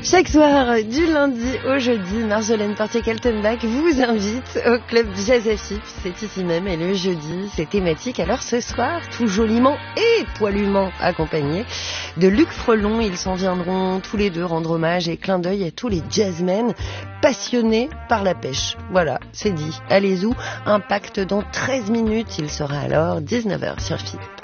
Chaque soir, du lundi au jeudi, Marjolaine Portier-Kaltenbach vous invite au club Jazz Afip. C'est ici même et le jeudi, c'est thématique. Alors ce soir, tout joliment et poilument accompagné de Luc Frelon, ils s'en viendront tous les deux rendre hommage et clin d'œil à tous les jazzmen passionnés par la pêche. Voilà, c'est dit. Allez-y, impact dans 13 minutes. Il sera alors 19h sur FIP.